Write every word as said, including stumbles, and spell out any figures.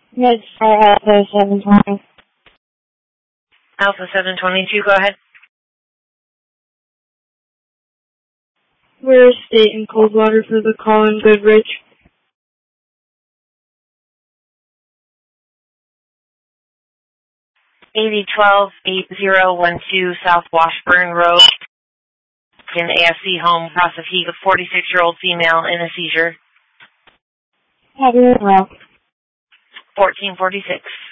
It's for Alpha seven twenty. Alpha seven twenty-two, go ahead. We're State in Coldwater for the call in Goodrich. eighty twelve eight zero one two South Washburn Road. In A F C home, process heat of forty-six-year-old female in a seizure. Have you well? fourteen forty-six.